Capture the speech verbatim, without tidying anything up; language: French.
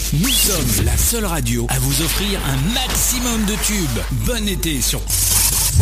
Nous sommes la seule radio à vous offrir un maximum de tubes. Bon été sur